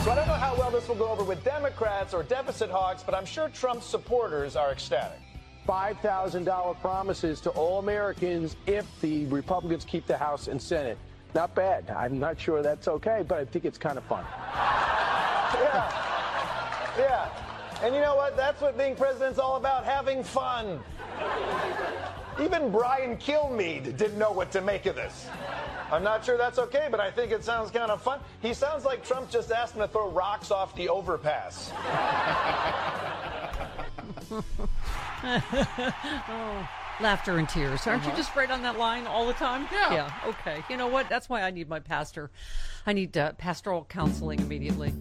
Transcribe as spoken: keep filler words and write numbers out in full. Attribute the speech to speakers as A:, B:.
A: So I don't know how well this will go over with Democrats or deficit hawks, but I'm sure Trump's supporters are ecstatic.
B: five thousand dollars promises to all Americans if the Republicans keep the House and Senate. Not bad. I'm not sure that's okay, but I think it's kind of fun.
A: Yeah. Yeah. And you know what? That's what being president's all about, having fun. Even Brian Kilmeade didn't know what to make of this. I'm not sure that's okay, but I think it sounds kind of fun. He sounds like Trump just asked him to throw rocks off the overpass.
C: Oh, laughter and tears. Aren't
D: Uh-huh.
C: you just right on that line all the time?
D: Yeah.
C: Yeah, okay. You know what? That's why I need my pastor. I need uh, pastoral counseling immediately.